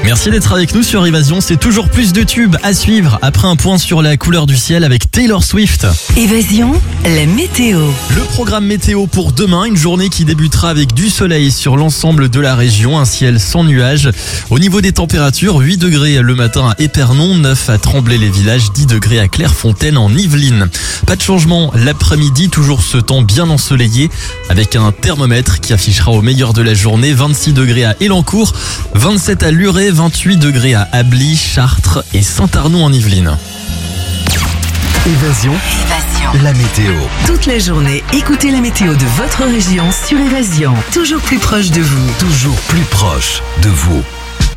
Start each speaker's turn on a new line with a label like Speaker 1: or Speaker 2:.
Speaker 1: Merci d'être avec nous sur Évasion, c'est toujours plus de tubes à suivre après un point sur la couleur du ciel avec Taylor Swift.
Speaker 2: Évasion, la météo.
Speaker 1: Le programme météo pour demain, une journée qui débutera avec du soleil sur l'ensemble de la région, un ciel sans nuages. Au niveau des températures, 8 degrés le matin à Épernon, 9 à Tremblay-les-Villages, 10 degrés à Clairefontaine en Yvelines. Pas de changement l'après-midi, toujours ce temps bien ensoleillé avec un thermomètre qui affichera au meilleur de la journée 26 degrés à Élancourt, 27 à Luret, 28 degrés à Ably, Chartres et Saint-Arnoux en Yvelines.
Speaker 3: Évasion, la météo.
Speaker 2: Toute la journée, écoutez la météo de votre région sur Évasion. Toujours plus proche de vous.
Speaker 3: Toujours plus proche de vous.